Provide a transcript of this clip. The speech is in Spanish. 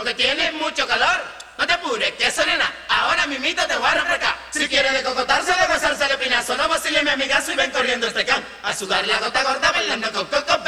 que tienes mucho calor. No te apures, que eso nena, ahora mimito te voy a refrescar. Si quieres de cocotarse, de gozarse el pinazo, no vacile mi amigazo y ven corriendo este can. A sudar la gota gorda bailando con coco.